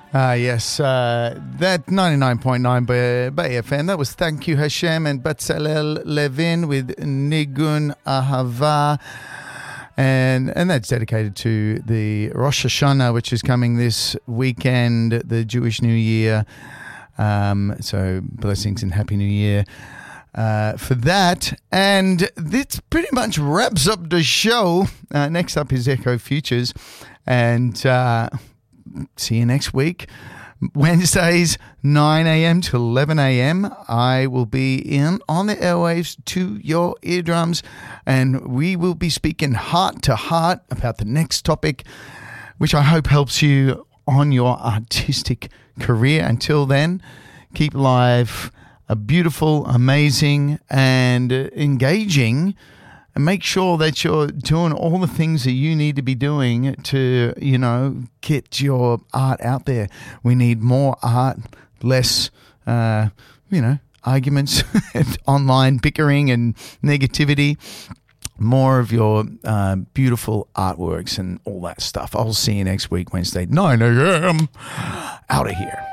Yes, that 99.9 by FM. That was Thank You Hashem and Batzalel Levin with Nigun Ahava. And that's dedicated to the Rosh Hashanah, which is coming this weekend, the Jewish New Year. So blessings and Happy New Year for that. And this pretty much wraps up the show. Next up is Echo Futures. And see you next week. Wednesdays, 9 a.m. to 11 a.m. I will be on the airwaves to your eardrums, and we will be speaking heart to heart about the next topic, which I hope helps you on your artistic career. Until then, keep life beautiful, amazing, and engaging. And make sure that you're doing all the things that you need to be doing to, get your art out there. We need more art, less, arguments, and online bickering and negativity. More of your beautiful artworks and all that stuff. I'll see you next week, Wednesday, 9 a.m. Out of here.